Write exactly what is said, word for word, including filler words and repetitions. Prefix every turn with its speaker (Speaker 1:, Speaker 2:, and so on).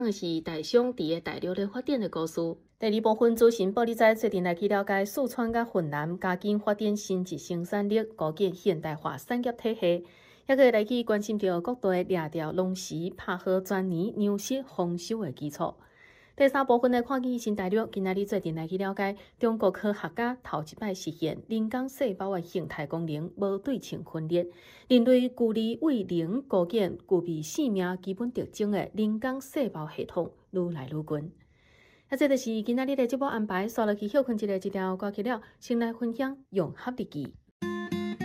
Speaker 1: 是大商伫个大陆的发展的故事。第二部分资讯报你知，最近来去了解四川甲云南加紧发展生殖生产力，构建现代化产业体系，也可以来去关心到各地掠钓龙狮，拍好全年粮食丰收的基础。第三部分的看见新大陆，今仔日最近来去了解中国科学家头一摆实现人工细胞的形态功能无对称分裂，人类距离为零构建具备生命基本特征的人工细胞系统愈来愈近。啊，这就是今仔日的节目安排，刷落去休困一下，一条歌曲了，先来分享融合日记。